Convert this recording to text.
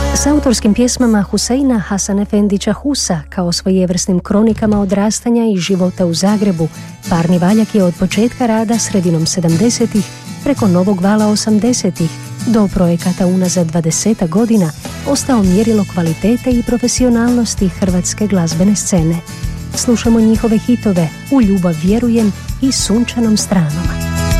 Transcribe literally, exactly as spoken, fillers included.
S autorskim pjesmama Huseina Hasan Efendića Husa kao svojevrsnim kronikama odrastanja i života u Zagrebu, Parni valjak je od početka rada sredinom sedamdesetih preko novog vala osamdesetih do projekata unazad dvadesetak godina ostao mjerilo kvalitete i profesionalnosti hrvatske glazbene scene. Slušamo njihove hitove U ljubav vjerujem i Sunčanom stranom.